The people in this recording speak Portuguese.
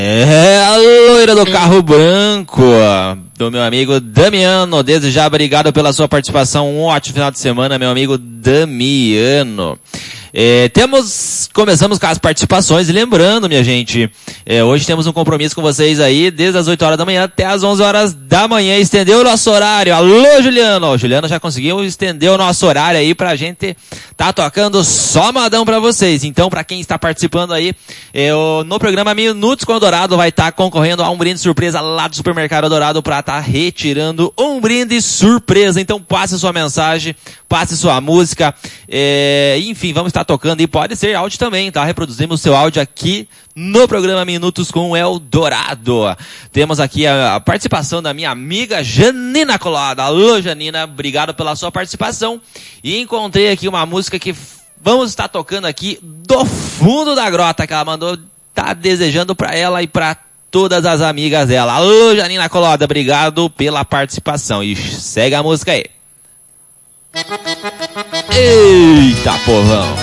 É a loira do carro branco, do meu amigo Damiano. Desde já, obrigado pela sua participação. Um ótimo final de semana, meu amigo Damiano. Começamos com as participações, e lembrando, minha gente, hoje temos um compromisso com vocês aí, desde as 8 horas da manhã até as 11 horas da manhã, estendeu o nosso horário. Alô, Juliano! O Juliano já conseguiu estender o nosso horário aí pra gente tá tocando só modão pra vocês. Então, pra quem está participando aí, no programa Minutos com o Dourado vai estar concorrendo a um brinde surpresa lá do Supermercado Dourado pra estar retirando um brinde surpresa. Então, passe sua mensagem, passe sua música, enfim, vamos estar tocando, e pode ser áudio também, tá? Reproduzimos o seu áudio aqui no programa Minutos com o Eldorado. Temos aqui a participação da minha amiga Janina Colada. Alô, Janina, obrigado pela sua participação. E encontrei aqui uma música que vamos estar tocando aqui do fundo da grota, que ela mandou, tá desejando pra ela e pra todas as amigas dela. Alô, Janina Colada, obrigado pela participação. E segue a música aí. Eita, povão!